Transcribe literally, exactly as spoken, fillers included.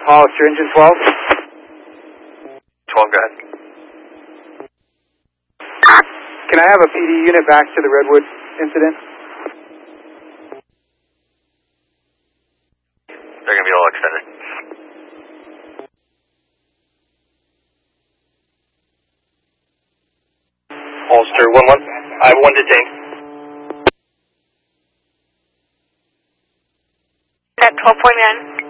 Hollister, engine twelve. twelve, go ahead. Can I have a P D unit back to the Redwood incident? They're going to be a little extended. Hollister, one one. I have one detained. At twelve point nine.